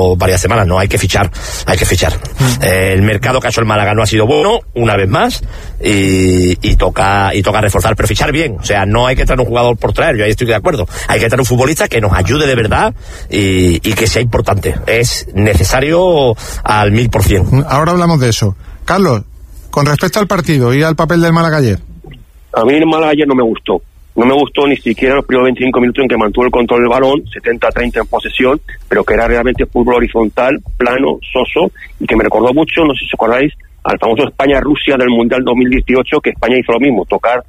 dicho varias semanas, no hay que fichar. El mercado que ha hecho el Málaga no ha sido bueno, una vez más, y toca reforzar, pero fichar bien. O sea, no hay que traer un jugador por traer, yo ahí estoy de acuerdo. Hay que traer un futbolista que nos ayude de verdad y que sea importante. Es necesario al 1000%. Ahora hablamos de eso. Carlos, con respecto al partido y al papel del Málaga ayer. A mí el Málaga ayer no me gustó ni siquiera los primeros 25 minutos en que mantuvo el control del balón, 70-30 en posesión, pero que era realmente fútbol horizontal, plano, soso, y que me recordó mucho, no sé si os acordáis, al famoso España-Rusia del Mundial 2018, que España hizo lo mismo, tocar,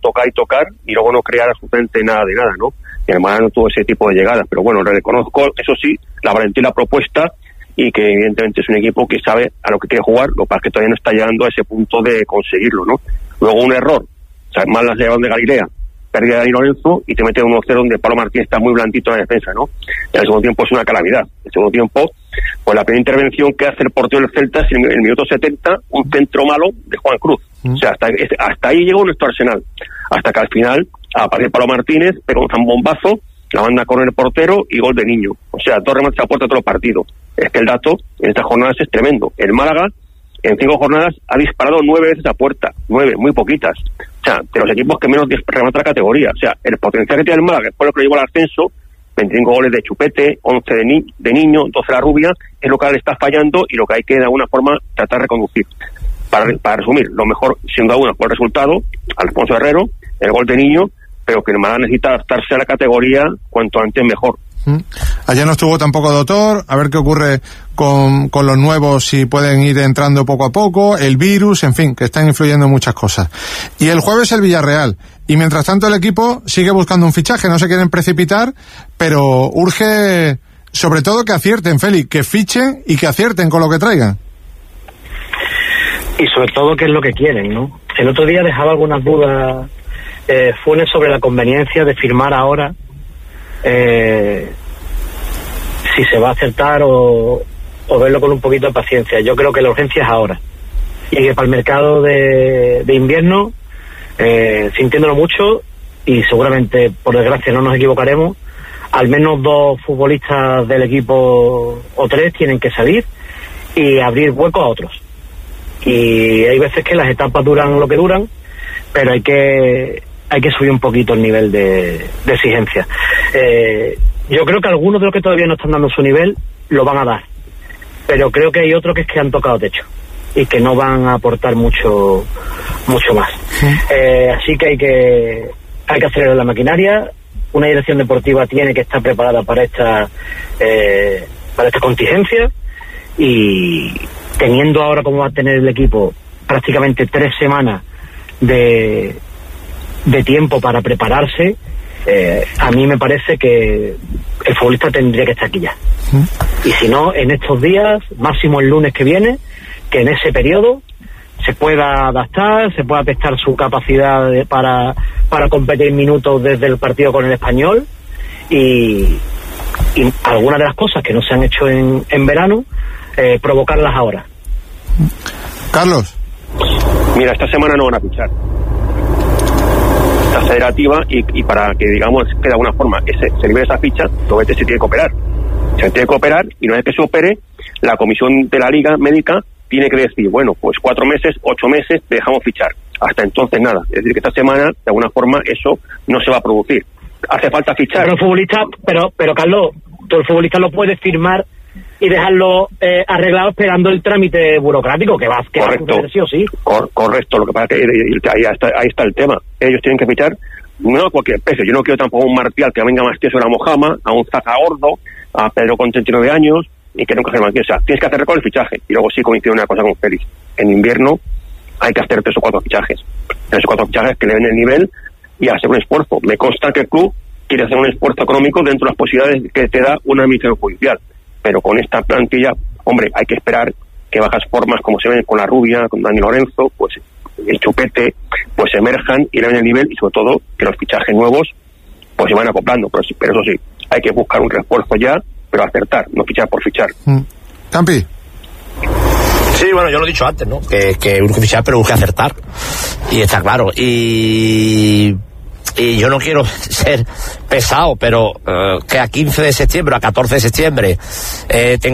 y luego no crear absolutamente nada de nada, ¿no? Y el Málaga no tuvo ese tipo de llegadas, pero bueno, le reconozco, eso sí, la valentía y la propuesta, y que evidentemente es un equipo que sabe a lo que quiere jugar, lo que pasa es que todavía no está llegando a ese punto de conseguirlo, ¿no? Luego un error, o sea, mal las llegadas de Galilea, pérdida de Dani Lorenzo, y te mete 1-0 donde Pablo Martínez está muy blandito en la defensa, ¿no? Y el segundo tiempo es una calamidad. El segundo tiempo, pues la primera intervención que hace el portero del Celta es en el minuto 70, un centro malo de Juan Cruz. O sea, hasta ahí llegó nuestro Arsenal. Hasta que al final aparece Pablo Martínez, pega un zambombazo, la manda a correr el portero y gol de Niño. O sea, dos remates a puerta de todos los partidos. Es que el dato en estas jornadas es tremendo. El Málaga, en 5 jornadas, ha disparado 9 veces a puerta. 9, muy poquitas. O sea, de los equipos que menos remata la categoría. O sea, el potencial que tiene el Málaga, después de lo que lo llevó al ascenso, 25 goles de Chupete, 11 de Niño, 12 la Rubia, es lo que le está fallando y lo que hay que de alguna forma tratar de reconducir. Para resumir, lo mejor, siendo alguna, fue el resultado, Alfonso Herrero, el gol de Niño, pero que el Málaga necesita adaptarse a la categoría cuanto antes mejor. Ayer no estuvo tampoco Doctor, a ver qué ocurre con los nuevos, si pueden ir entrando poco a poco, el virus, en fin, que están influyendo en muchas cosas. Y el jueves el Villarreal, y mientras tanto el equipo sigue buscando un fichaje, no se quieren precipitar, pero urge sobre todo que acierten, Félix, que fichen y que acierten con lo que traigan. Y sobre todo qué es lo que quieren, ¿no? El otro día dejaba algunas dudas Funes sobre la conveniencia de firmar ahora, si se va a acertar o verlo con un poquito de paciencia. Yo creo que la urgencia es ahora, y que para el mercado de invierno, sintiéndolo mucho, y seguramente por desgracia no nos equivocaremos, al menos 2 futbolistas del equipo o 3 tienen que salir y abrir hueco a otros. Y hay veces que las etapas duran lo que duran, pero hay que subir un poquito el nivel de exigencia. Yo creo que algunos de los que todavía no están dando su nivel lo van a dar, pero creo que hay otros que han tocado techo y que no van a aportar mucho más. Así que hay que acelerar la maquinaria. Una dirección deportiva tiene que estar preparada para esta contingencia, y teniendo ahora como va a tener el equipo prácticamente 3 semanas de tiempo para prepararse, a mí me parece que el futbolista tendría que estar aquí ya. Y si no, en estos días, máximo el lunes que viene, que en ese periodo se pueda adaptar, se pueda testar su capacidad para competir minutos desde el partido con el Español, y algunas de las cosas que no se han hecho en verano, provocarlas ahora. Carlos. Mira, esta semana no van a fichar. Esta federativa, y para que digamos que de alguna forma se libere esa ficha, Tobete se tiene que operar. Se tiene que operar, y una vez que se opere, la comisión de la Liga Médica tiene que decir, bueno, pues 4 meses, 8 meses, dejamos fichar. Hasta entonces nada. Es decir, que esta semana, de alguna forma, eso no se va a producir. Hace falta fichar. Pero el futbolista, pero Carlos, tú el futbolista lo puedes firmar y dejarlo arreglado esperando el trámite burocrático que va a suceder sí o sí. Correcto, lo que pasa es que ahí está el tema. Ellos tienen que fichar, no a cualquier precio. Yo no quiero tampoco un Martial que venga más tieso a Mojama, a un Zaza Gordo, a Pedro con 39 años, y que nunca se mantiene. O sea, tienes que hacer con el fichaje. Y luego sí coincide una cosa con Félix. En invierno hay que hacer 3 o 4 fichajes. 3 o 4 fichajes que le den el nivel y hacer un esfuerzo. Me consta que el club quiere hacer un esfuerzo económico dentro de las posibilidades que te da una administración judicial. Pero con esta plantilla, hombre, hay que esperar que bajas formas como se ven con la Rubia, con Dani Lorenzo, pues el Chupete, pues emerjan y le den el nivel, y sobre todo que los fichajes nuevos pues se van acoplando. Pero eso sí, hay que buscar un refuerzo ya, pero acertar, no fichar por fichar. Campi. Sí, bueno, yo lo he dicho antes, ¿no? Que urge fichar, pero urge acertar. Y está claro. Y yo no quiero ser pesado, pero que a 15 de septiembre, a 14 de septiembre,